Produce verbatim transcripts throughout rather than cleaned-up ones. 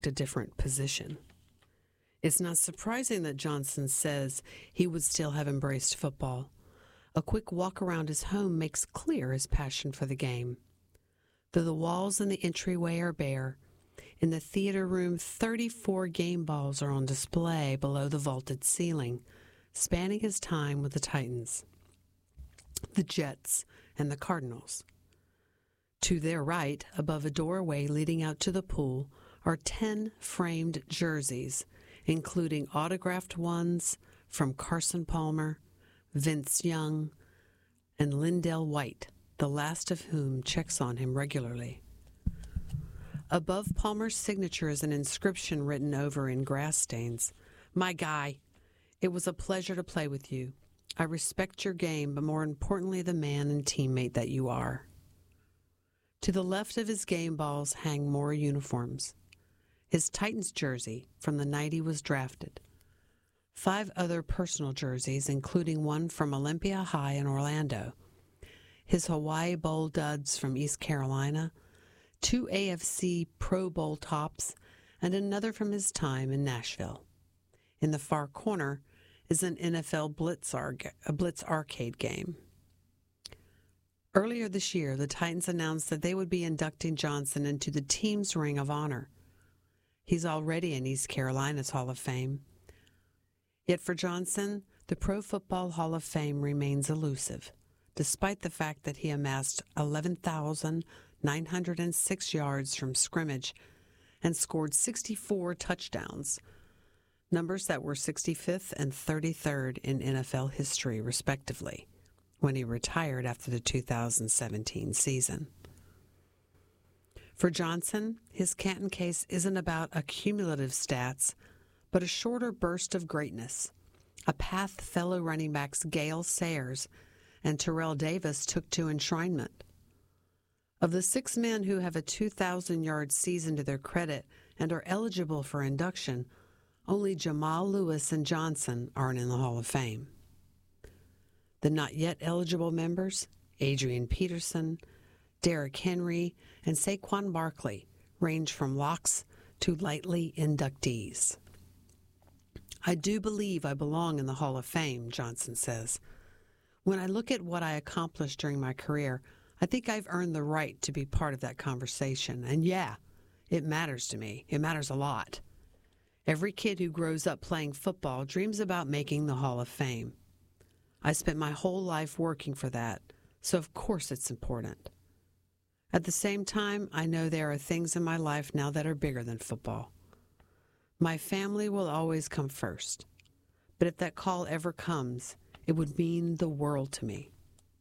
expect a different position. It's not surprising that Johnson says he would still have embraced football. A quick walk around his home makes clear his passion for the game. Though the walls in the entryway are bare, in the theater room, thirty-four game balls are on display below the vaulted ceiling, spanning his time with the Titans, the Jets, and the Cardinals. To their right, above a doorway leading out to the pool, are ten framed jerseys, including autographed ones from Carson Palmer, Vince Young, and Lindell White, the last of whom checks on him regularly. Above Palmer's signature is an inscription written over in grass stains. "My guy, it was a pleasure to play with you. I respect your game, but more importantly, the man and teammate that you are." To the left of his game balls hang more uniforms. His Titans jersey from the night he was drafted. Five other personal jerseys, including one from Olympia High in Orlando. His Hawaii Bowl duds from East Carolina. Two A F C Pro Bowl tops, and another from his time in Nashville. In the far corner is an N F L Blitz, arg- a Blitz arcade game. Earlier this year, the Titans announced that they would be inducting Johnson into the team's Ring of Honor. He's already in East Carolina's Hall of Fame. Yet for Johnson, the Pro Football Hall of Fame remains elusive, despite the fact that he amassed eleven thousand nine hundred six yards from scrimmage and scored sixty-four touchdowns, numbers that were sixty-fifth and thirty-third in N F L history, respectively, when he retired after the two thousand seventeen season. For Johnson, his Canton case isn't about accumulative stats, but a shorter burst of greatness, a path fellow running backs Gale Sayers and Terrell Davis took to enshrinement. Of the six men who have a two thousand yard season to their credit and are eligible for induction, only Jamal Lewis and Johnson aren't in the Hall of Fame. The not yet eligible members, Adrian Peterson, Derrick Henry, and Saquon Barkley, range from locks to lightly inductees. "I do believe I belong in the Hall of Fame," Johnson says. "When I look at what I accomplished during my career, I think I've earned the right to be part of that conversation. And yeah, it matters to me. It matters a lot. Every kid who grows up playing football dreams about making the Hall of Fame. I spent my whole life working for that, so of course it's important. At the same time, I know there are things in my life now that are bigger than football. My family will always come first, but if that call ever comes, it would mean the world to me."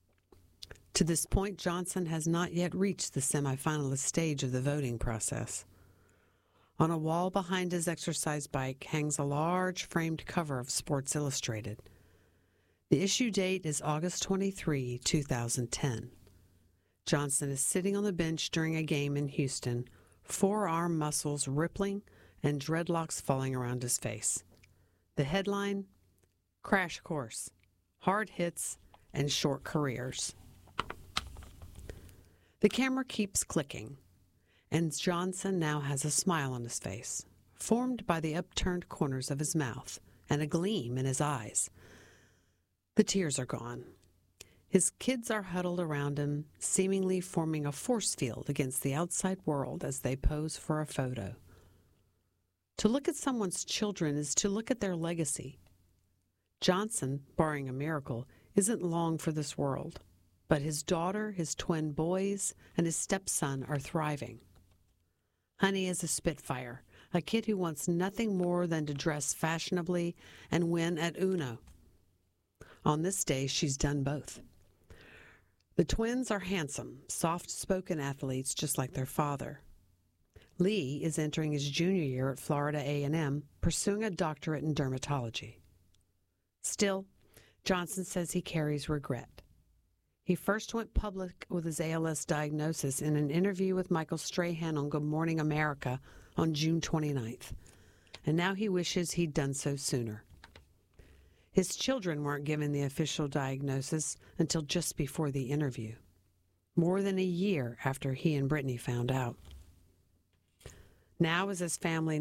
To this point, Johnson has not yet reached the semifinalist stage of the voting process. On a wall behind his exercise bike hangs a large framed cover of Sports Illustrated. The issue date is August twenty-third, two thousand ten. Johnson is sitting on the bench during a game in Houston, forearm muscles rippling and dreadlocks falling around his face. The headline, "Crash Course, Hard Hits and Short Careers." The camera keeps clicking, and Johnson now has a smile on his face, formed by the upturned corners of his mouth and a gleam in his eyes. The tears are gone. His kids are huddled around him, seemingly forming a force field against the outside world as they pose for a photo. To look at someone's children is to look at their legacy. Johnson, barring a miracle, isn't long for this world, but his daughter, his twin boys, and his stepson are thriving. Honey is a Spitfire, a kid who wants nothing more than to dress fashionably and win at Uno. On this day, she's done both. The twins are handsome, soft-spoken athletes just like their father. Lee is entering his junior year at Florida A and M, pursuing a doctorate in dermatology. Still, Johnson says he carries regret. He first went public with his A L S diagnosis in an interview with Michael Strahan on Good Morning America on June twenty-ninth, and now he wishes he'd done so sooner. His children weren't given the official diagnosis until just before the interview, more than a year after he and Brittany found out. Now, as his family